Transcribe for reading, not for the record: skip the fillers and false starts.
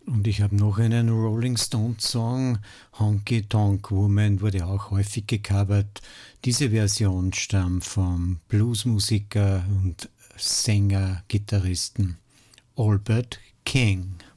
Und ich habe noch einen Rolling Stones Song, Honky Tonk Woman, wurde auch häufig gecovert. Diese Version stammt vom Bluesmusiker und Sänger, Gitarristen Albert King.